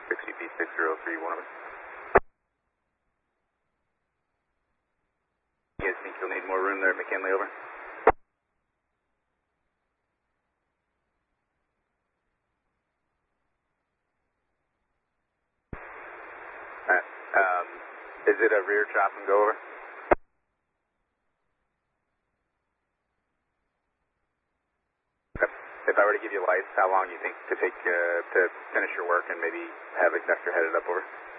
60B6031 over. You guys think you'll need more room there at McKinley over? Alright, is it a rear chop and go over? If I were to give you lights, how long do you think to take to finish your work and maybe have Executor headed up over?